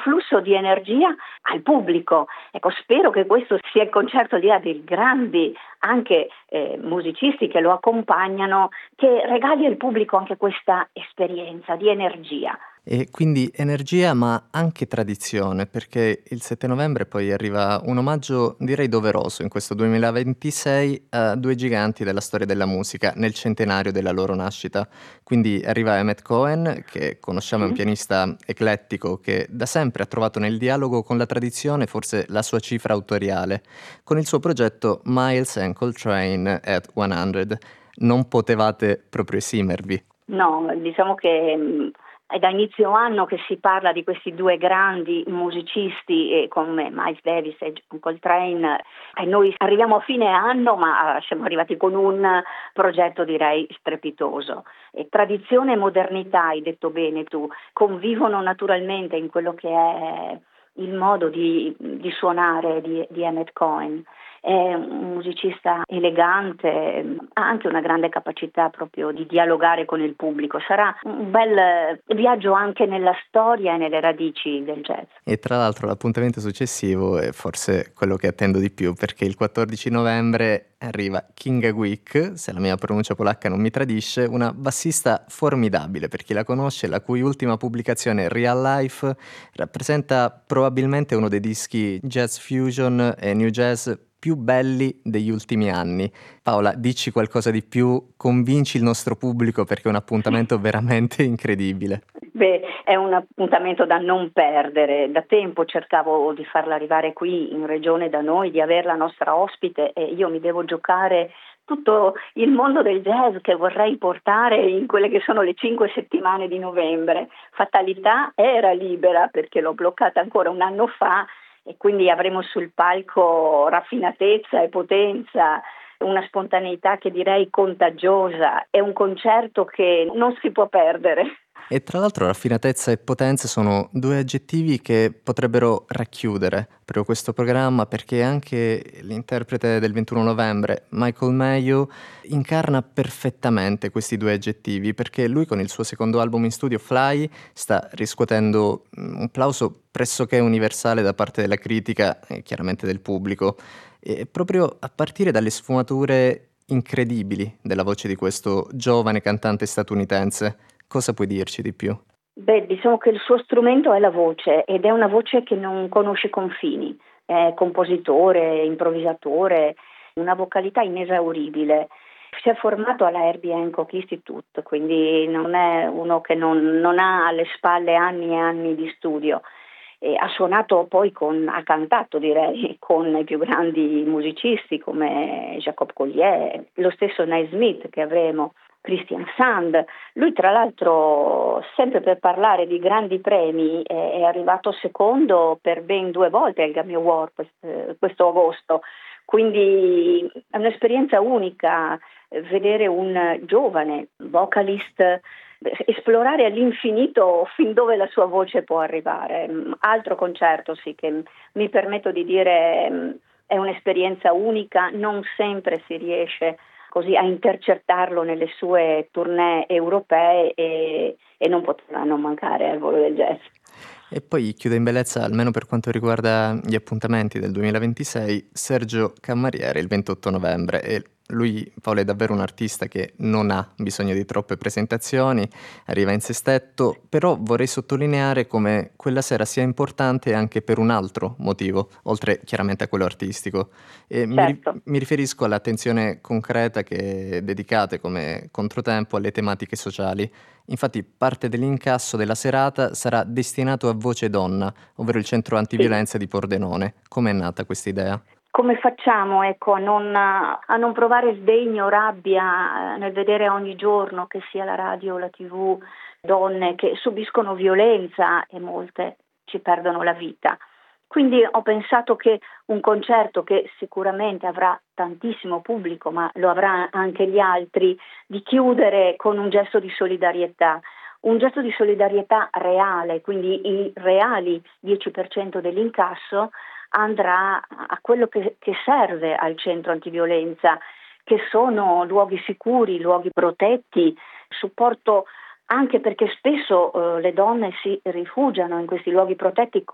flusso di energia al pubblico. Ecco, spero che questo sia il concerto di dei grandi anche musicisti che lo accompagnano, che regali al pubblico anche questa esperienza di energia. E quindi energia ma anche tradizione, perché il 7 novembre poi arriva un omaggio direi doveroso in questo 2026 a due giganti della storia della musica nel centenario della loro nascita. Quindi arriva Emmett Cohen, che conosciamo, è un Sì. pianista eclettico che da sempre ha trovato nel dialogo con la tradizione forse la sua cifra autoriale, con il suo progetto Miles and Coltrane at 100. Non potevate proprio esimervi. No, diciamo che è da inizio anno che si parla di questi due grandi musicisti come Miles Davis e John Coltrane, e noi arriviamo a fine anno ma siamo arrivati con un progetto direi strepitoso. E tradizione e modernità, hai detto bene tu, convivono naturalmente in quello che è il modo di suonare di Emmett Cohen. È un musicista elegante, ha anche una grande capacità proprio di dialogare con il pubblico. Sarà un bel viaggio anche nella storia e nelle radici del jazz. E tra l'altro l'appuntamento successivo è forse quello che attendo di più, perché il 14 novembre arriva Kinga Wick, se la mia pronuncia polacca non mi tradisce, una bassista formidabile per chi la conosce, la cui ultima pubblicazione, Real Life, rappresenta probabilmente uno dei dischi jazz fusion e new jazz più belli degli ultimi anni. Paola, dici qualcosa di più, convinci il nostro pubblico perché è un appuntamento veramente incredibile. Beh, è un appuntamento da non perdere. Da tempo cercavo di farla arrivare qui in regione da noi, di averla nostra ospite, e io mi devo giocare tutto il mondo del jazz che vorrei portare in quelle che sono le 5 settimane di novembre. Fatalità era libera perché l'ho bloccata ancora un anno fa e quindi avremo sul palco raffinatezza e potenza, una spontaneità che direi contagiosa. È un concerto che non si può perdere. E tra l'altro raffinatezza e potenza sono due aggettivi che potrebbero racchiudere proprio questo programma, perché anche l'interprete del 21 novembre, Michael Mayhew, incarna perfettamente questi due aggettivi, perché lui con il suo secondo album in studio, Fly, sta riscuotendo un plauso pressoché universale da parte della critica e chiaramente del pubblico, e proprio a partire dalle sfumature incredibili della voce di questo giovane cantante statunitense. Cosa puoi dirci di più? Beh, diciamo che il suo strumento è la voce ed è una voce che non conosce confini, è compositore, improvvisatore, una vocalità inesauribile. Si è formato alla Herbie Hancock Institute, quindi non è uno che non ha alle spalle anni e anni di studio. E ha suonato poi ha cantato direi con i più grandi musicisti come Jacob Collier, lo stesso Naismith che avremo, Christian Sand. Lui tra l'altro, sempre per parlare di grandi premi, è arrivato secondo per ben 2 volte al Grammy Award questo agosto, quindi è un'esperienza unica vedere un giovane vocalist esplorare all'infinito fin dove la sua voce può arrivare. Altro concerto sì che mi permetto di dire è un'esperienza unica, non sempre si riesce così a intercettarlo nelle sue tournée europee e non poteva non mancare al Volo del Jazz. E poi chiude in bellezza, almeno per quanto riguarda gli appuntamenti del 2026, Sergio Cammariere il 28 novembre. E lui, Paolo, è davvero un artista che non ha bisogno di troppe presentazioni, arriva in se stretto, però vorrei sottolineare come quella sera sia importante anche per un altro motivo, oltre chiaramente a quello artistico. E Certo. mi riferisco all'attenzione concreta che dedicate come controtempo alle tematiche sociali. Infatti parte dell'incasso della serata sarà destinato a Voce Donna, ovvero il centro Sì. antiviolenza di Pordenone. Com'è nata questa idea? Come facciamo a non provare sdegno o rabbia nel vedere ogni giorno, che sia la radio o la TV, donne che subiscono violenza e molte ci perdono la vita? Quindi ho pensato che un concerto che sicuramente avrà tantissimo pubblico, ma lo avrà anche gli altri, di chiudere con un gesto di solidarietà. Un gesto di solidarietà reale, quindi i reali 10% dell'incasso andrà a quello che serve al centro antiviolenza, che sono luoghi sicuri, luoghi protetti, supporto anche perché spesso le donne si rifugiano in questi luoghi protetti